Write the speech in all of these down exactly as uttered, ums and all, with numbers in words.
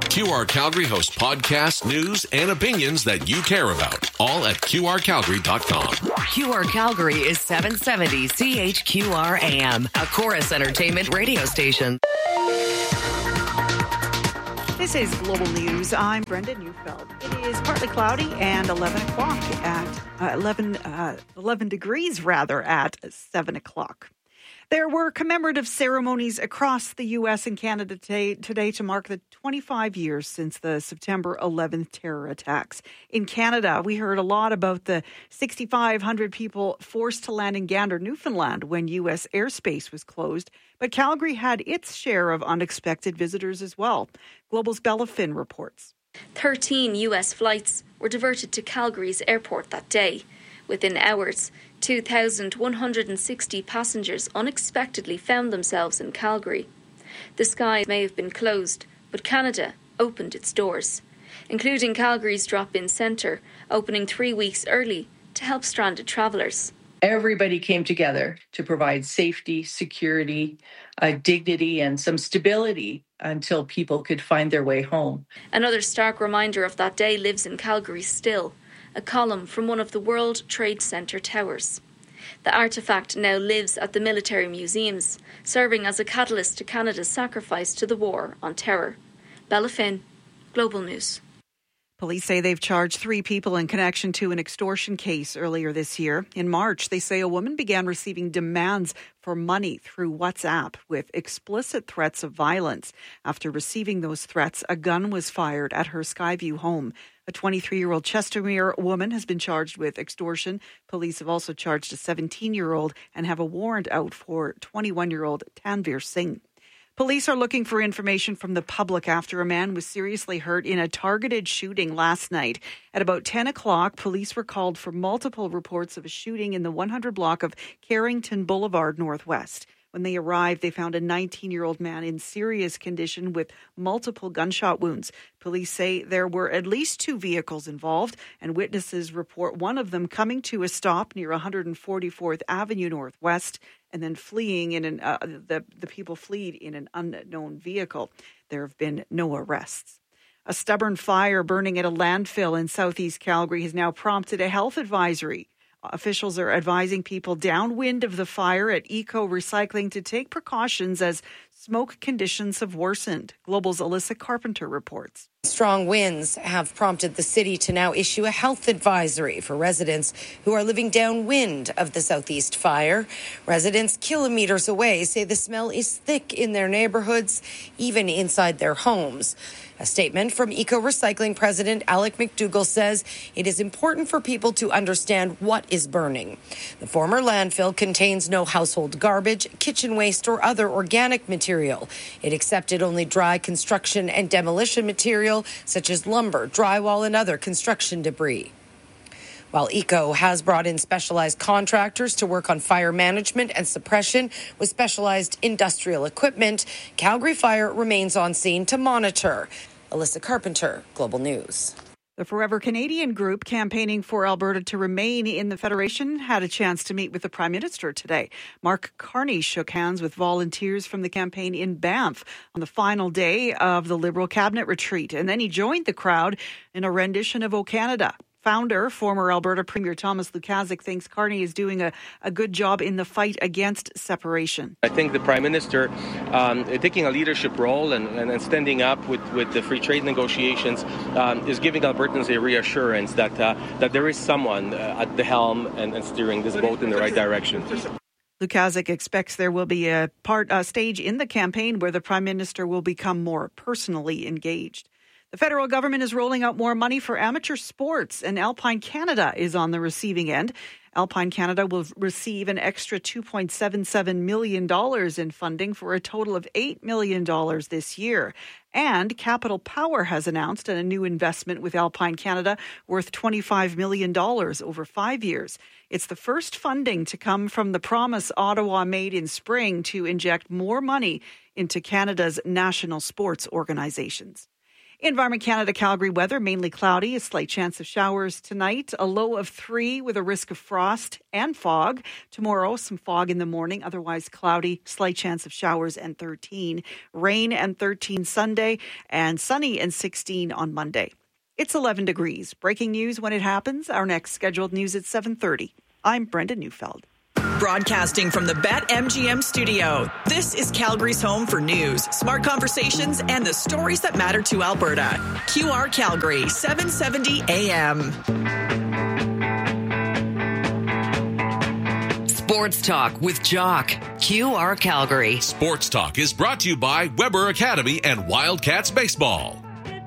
Q R Calgary hosts podcasts, news, and opinions that you care about. All at Q R Calgary dot com. Q R Calgary is seven seventy C H Q R A M, a Chorus Entertainment radio station. This is Global News. I'm Brenda Neufeld. It is partly cloudy and eleven o'clock at uh, eleven, uh, eleven degrees rather at seven o'clock. There were commemorative ceremonies across the U S and Canada today, today to mark the twenty-five years since the September eleventh terror attacks. In Canada, we heard a lot about the six thousand five hundred people forced to land in Gander, Newfoundland when U S airspace was closed. But Calgary had its share of unexpected visitors as well. Global's Bella Finn reports. thirteen U S flights were diverted to Calgary's airport that day. Within hours, two thousand one hundred sixty passengers unexpectedly found themselves in Calgary. The skies may have been closed, but Canada opened its doors, including Calgary's drop-in centre, opening three weeks early to help stranded travellers. Everybody came together to provide safety, security, uh, dignity, and some stability until people could find their way home. Another stark reminder of that day lives in Calgary still. A column from one of the World Trade Center towers. The artefact now lives at the military museums, serving as a catalyst to Canada's sacrifice to the war on terror. Bella Finn, Global News. Police say they've charged three people in connection to an extortion case earlier this year. In March, they say a woman began receiving demands for money through WhatsApp with explicit threats of violence. After receiving those threats, a gun was fired at her Skyview home. A twenty-three-year-old Chestermere woman has been charged with extortion. Police have also charged a seventeen-year-old and have a warrant out for twenty-one-year-old Tanvir Singh. Police are looking for information from the public after a man was seriously hurt in a targeted shooting last night. At about ten o'clock, police were called for multiple reports of a shooting in the one hundred block of Carrington Boulevard Northwest. When they arrived, they found a nineteen-year-old man in serious condition with multiple gunshot wounds. Police say there were at least two vehicles involved, and witnesses report one of them coming to a stop near one hundred forty-fourth Avenue Northwest and then fleeing in an, uh, the, the people fled in an unknown vehicle. There have been no arrests. A stubborn fire burning at a landfill in southeast Calgary has now prompted a health advisory. Officials are advising people downwind of the fire at Eco Recycling to take precautions as smoke conditions have worsened. Global's Alyssa Carpenter reports. Strong winds have prompted the city to now issue a health advisory for residents who are living downwind of the southeast fire. Residents kilometers away say the smell is thick in their neighborhoods, even inside their homes. A statement from Eco Recycling President Alec McDougall says it is important for people to understand what is burning. The former landfill contains no household garbage, kitchen waste, or other organic material. It accepted only dry construction and demolition material, such as lumber, drywall, and other construction debris. While Eco has brought in specialized contractors to work on fire management and suppression with specialized industrial equipment, Calgary Fire remains on scene to monitor. Alyssa Carpenter, Global News. The Forever Canadian group campaigning for Alberta to remain in the Federation had a chance to meet with the Prime Minister today. Mark Carney shook hands with volunteers from the campaign in Banff on the final day of the Liberal cabinet retreat. And then he joined the crowd in a rendition of O Canada. Founder, former Alberta Premier Thomas Lukaszuk, thinks Carney is doing a, a good job in the fight against separation. I think the Prime Minister um, taking a leadership role and, and, and standing up with, with the free trade negotiations um, is giving Albertans a reassurance that uh, that there is someone uh, at the helm and, and steering this boat in the right direction. Lukaszuk expects there will be a part a stage in the campaign where the Prime Minister will become more personally engaged. The federal government is rolling out more money for amateur sports, and Alpine Canada is on the receiving end. Alpine Canada will receive an extra two point seven seven million dollars in funding for a total of eight million dollars this year. And Capital Power has announced a new investment with Alpine Canada worth twenty-five million dollars over five years. It's the first funding to come from the promise Ottawa made in spring to inject more money into Canada's national sports organizations. Environment Canada Calgary weather, mainly cloudy, a slight chance of showers tonight, a low of three with a risk of frost and fog. Tomorrow, some fog in the morning, otherwise cloudy, slight chance of showers and thirteen. Rain and thirteen Sunday, and sunny and sixteen on Monday. It's eleven degrees. Breaking news when it happens. Our next scheduled news at seven thirty. I'm Brenda Neufeld. Broadcasting from the BetMGM studio, this is Calgary's home for news, smart conversations, and the stories that matter to Alberta. Q R Calgary, seven seventy A M. Sports Talk with Jock. Q R Calgary. Sports Talk is brought to you by Weber Academy and Wildcats Baseball.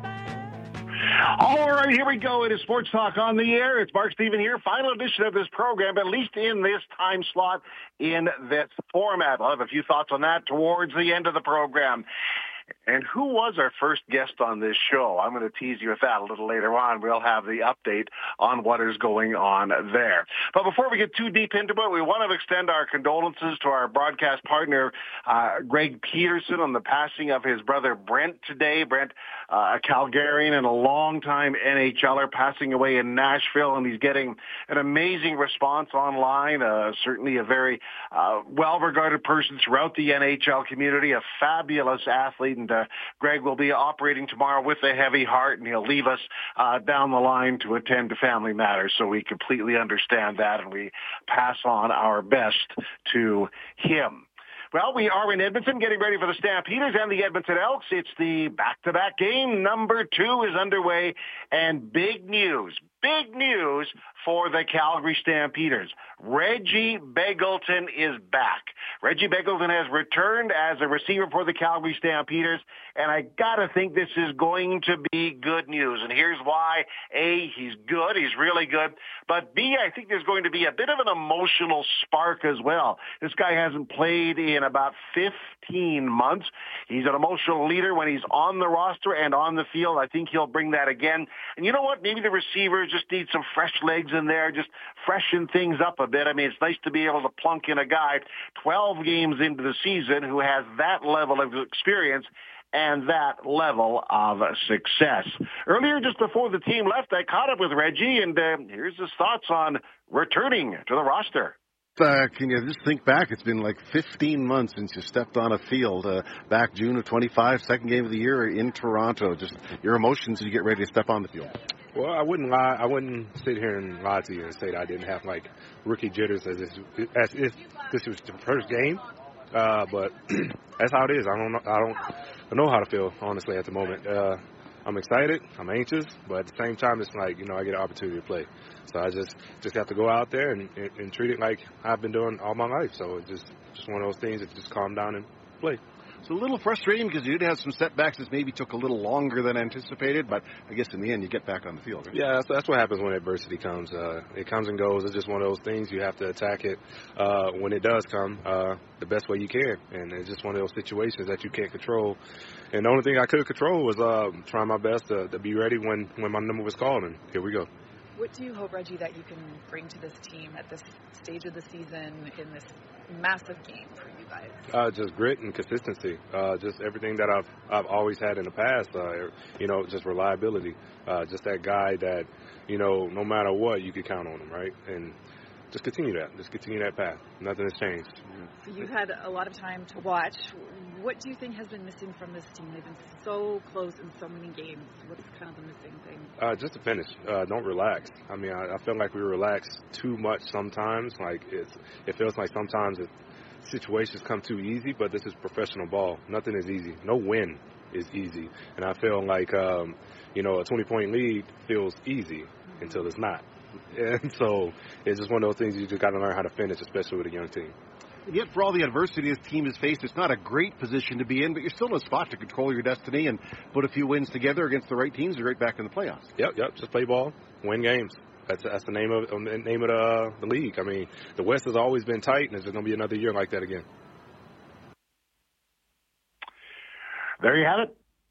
All right, here we go. It is Sports Talk on the air. It's Mark Stephen here. Final edition of this program, at least in this time slot, in this format. I'll have a few thoughts on that towards the end of the program. And who was our first guest on this show? I'm going to tease you with that a little later on. We'll have the update on what is going on there. But before we get too deep into it, we want to extend our condolences to our broadcast partner, uh, Greg Peterson, on the passing of his brother Brent today. Brent, uh, a Calgarian and a longtime N H L er, passing away in Nashville, and he's getting an amazing response online. Uh, certainly a very uh, well-regarded person throughout the N H L community, a fabulous athlete. And uh, Greg will be operating tomorrow with a heavy heart, and he'll leave us uh, down the line to attend to family matters. So we completely understand that, and we pass on our best to him. Well, we are in Edmonton getting ready for the Stampeders and the Edmonton Elks. It's the back-to-back game. Number two is underway, and big news, big news for the Calgary Stampeders. Reggie Begelton is back. Reggie Begelton has returned as a receiver for the Calgary Stampeders, and I gotta think this is going to be good news. And here's why. A, he's good, he's really good, but B, I think there's going to be a bit of an emotional spark as well. This guy hasn't played in about fifteen months. He's an emotional leader when he's on the roster and on the field. I think he'll bring that again. And you know what? Maybe the receivers just need some fresh legs in there, just freshen things up a bit. I mean, it's nice to be able to plunk in a guy twelve games into the season who has that level of experience and that level of success. Earlier, just before the team left, I caught up with Reggie, and uh, here's his thoughts on returning to the roster. Uh, can you just think back? It's been like fifteen months since you stepped on a field. Uh, back June of twenty-five, second game of the year in Toronto. Just your emotions as you get ready to step on the field. Well, I wouldn't lie. I wouldn't sit here and lie to you and say that I didn't have like rookie jitters as if, as if this was the first game. Uh, but that's how it is. I don't know. I don't I know how to feel honestly at the moment. Uh, I'm excited. I'm anxious, but at the same time, it's like, you know, I get an opportunity to play. So I just just have to go out there and, and, and treat it like I've been doing all my life. So it's just just one of those things that just calm down and play. It's a little frustrating because you did have some setbacks that maybe took a little longer than anticipated, but I guess in the end you get back on the field. Right? Yeah, that's, that's what happens when adversity comes. Uh, it comes and goes. It's just one of those things. You have to attack it uh, when it does come uh, the best way you can, and it's just one of those situations that you can't control. And the only thing I could control was uh, trying my best to, to be ready when, when my number was called, and here we go. What do you hope, Reggie, that you can bring to this team at this stage of the season in this massive game for you guys? Uh, just grit and consistency. Uh, just everything that I've I've always had in the past. Uh, you know, just reliability. Uh, just that guy that, you know, no matter what, you can count on him, right? And just continue that. Just continue that path. Nothing has changed. So you've had a lot of time to watch. What do you think has been missing from this team? They've been so close in so many games. What's kind of the missing thing? Uh, just to finish. Uh, don't relax. I mean, I, I feel like we relax too much sometimes. Like it's, it feels like sometimes it, situations come too easy, but this is professional ball. Nothing is easy. No win is easy. And I feel like, um, you know, a twenty-point lead feels easy mm-hmm. until it's not. And so it's just one of those things you just got to learn how to finish, especially with a young team. And yet, for all the adversity this team has faced, it's not a great position to be in, but you're still in a spot to control your destiny and put a few wins together against the right teams. You're right back in the playoffs. Yep, yep. Just play ball, win games. That's that's the name of the name of the, the league. I mean, the West has always been tight, and it's going to be another year like that again. There you have it.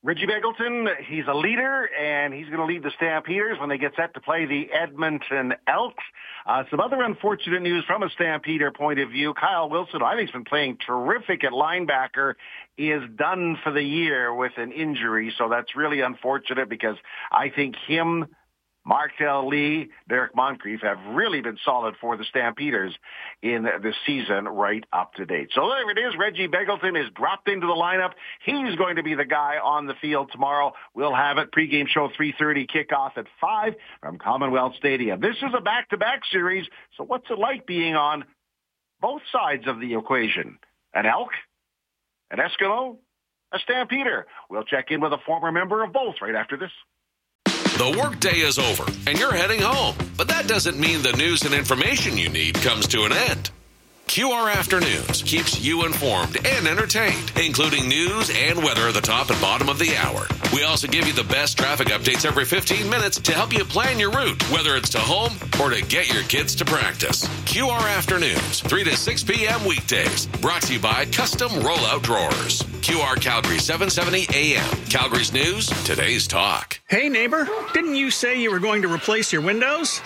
Reggie Begelton, he's a leader, and he's going to lead the Stampeders when they get set to play the Edmonton Elks. Uh, some other unfortunate news from a Stampeder point of view. Kyle Wilson, I think he's been playing terrific at linebacker, is done for the year with an injury. So that's really unfortunate because I think him, Markel Lee, Derek Moncrief have really been solid for the Stampeders in the season right up to date. So there it is. Reggie Begelton is dropped into the lineup. He's going to be the guy on the field tomorrow. We'll have it. Pregame show three thirty, kickoff at five from Commonwealth Stadium. This is a back-to-back series, so what's it like being on both sides of the equation? An Elk, an Eskimo, a Stampeder. We'll check in with a former member of both right after this. The workday is over, and you're heading home. But that doesn't mean the news and information you need comes to an end. Q R Afternoons keeps you informed and entertained, including news and weather at the top and bottom of the hour. We also give you the best traffic updates every fifteen minutes to help you plan your route, whether it's to home or to get your kids to practice. Q R Afternoons, three to six p.m. weekdays. Brought to you by Custom Rollout Drawers. Q R Calgary, seven seventy A M. Calgary's News, today's talk. Hey, neighbor, didn't you say you were going to replace your windows?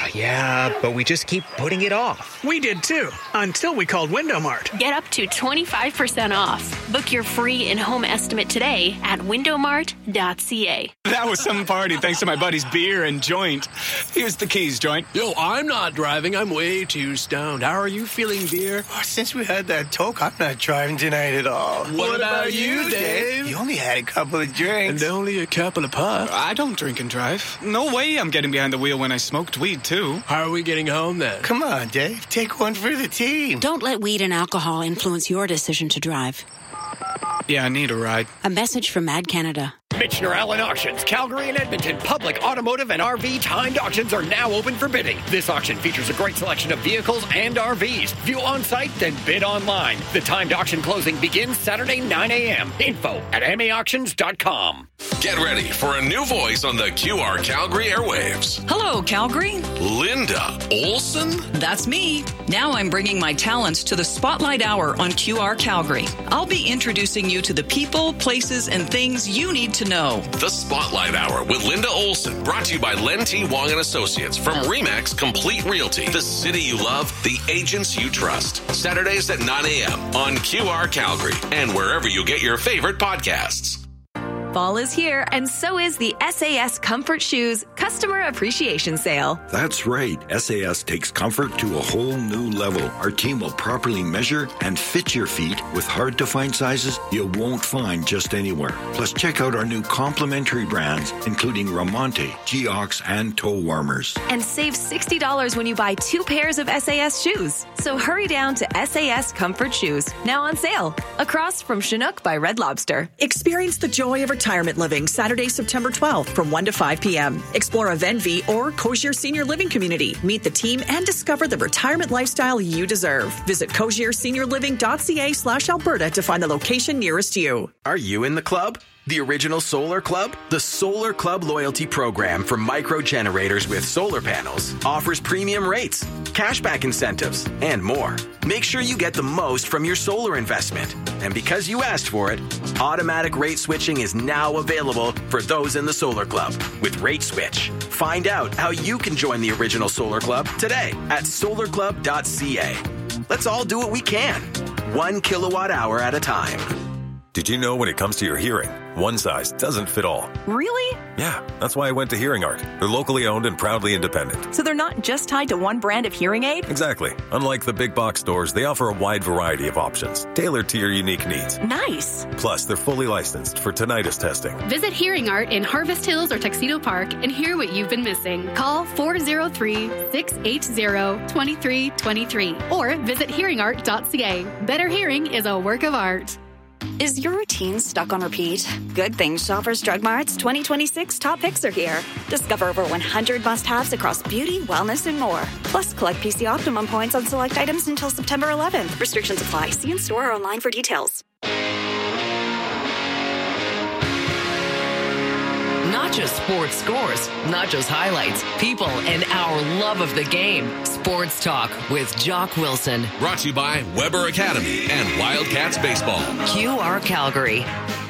Yeah, but we just keep putting it off. We did too, until we called Window Mart. Get up to twenty-five percent off. Book your free in-home estimate today at window mart dot c a. That was some party thanks to my buddy's beer and joint. Here's the keys, joint. Yo, I'm not driving. I'm way too stoned. How are you feeling, beer? Oh, since we had that talk, I'm not driving tonight at all. What, what about you, Dave? You only had a couple of drinks. And only a couple of puffs. I don't drink and drive. No way I'm getting behind the wheel when I smoked weed, too. How are we getting home, then? Come on, Dave. Take one for the team. Don't let weed and alcohol influence your decision to drive. Yeah, I need a ride. A message from Mad Canada. Michener Allen Auctions, Calgary and Edmonton, public, automotive, and R V timed auctions are now open for bidding. This auction features a great selection of vehicles and R Vs. View on site, then bid online. The timed auction closing begins Saturday, nine a.m. Info at m a auctions dot com. Get ready for a new voice on the Q R Calgary airwaves. Hello, Calgary. Linda Olson? That's me. Now I'm bringing my talents to the Spotlight Hour on Q R Calgary. I'll be introducing you to the people, places, and things you need to know. The Spotlight Hour with Linda Olson, brought to you by Len T. Wong and Associates from Remax Complete Realty. The city you love, the agents you trust. Saturdays at nine a.m. on Q R Calgary and wherever you get your favorite podcasts. Fall is here, and so is the S A S Comfort Shoes Customer Appreciation Sale. That's right. S A S takes comfort to a whole new level. Our team will properly measure and fit your feet with hard-to-find sizes you won't find just anywhere. Plus, check out our new complimentary brands, including Ramonte, Geox, and toe warmers. And save sixty dollars when you buy two pairs of S A S shoes. So hurry down to S A S Comfort Shoes, now on sale, across from Chinook by Red Lobster. Experience the joy of retirement living Saturday, September twelfth from one to five p.m. Explore a Venvi or Cozier Senior Living Community. Meet the team and discover the retirement lifestyle you deserve. Visit cozier senior living dot c a slash Alberta to find the location nearest you. Are you in the club? The original Solar Club? The Solar Club loyalty program for micro generators with solar panels offers premium rates, cashback incentives, and more. Make sure you get the most from your solar investment. And because you asked for it, automatic rate switching is now available for those in the Solar Club with Rate Switch. Find out how you can join the original Solar Club today at solar club dot c a. Let's all do what we can, one kilowatt hour at a time. Did you know when it comes to your hearing, one size doesn't fit all? Really? Yeah, that's why I went to Hearing Art. They're locally owned and proudly independent. So they're not just tied to one brand of hearing aid? Exactly. Unlike the big box stores, they offer a wide variety of options, tailored to your unique needs. Nice. Plus, they're fully licensed for tinnitus testing. Visit Hearing Art in Harvest Hills or Tuxedo Park and hear what you've been missing. Call four oh three, six eight zero, two three two three or visit hearing art dot c a. Better hearing is a work of art. Is your routine stuck on repeat? Good thing Shoppers Drug Mart's twenty twenty-six top picks are here. Discover over one hundred must-haves across beauty, wellness, and more. Plus, collect P C Optimum points on select items until September eleventh. Restrictions apply. See in store or online for details. Not just sports scores, not just highlights, people and our love of the game. Sports Talk with Jock Wilson. Brought to you by Weber Academy and Wildcats Baseball. Q R Calgary.